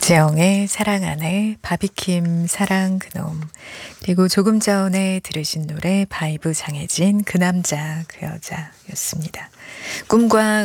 박재영의 사랑 안에, 바비킴 사랑 그놈, 그리고 조금 전에 들으신 노래 바이브 장혜진 그 남자 그 여자였습니다. 꿈과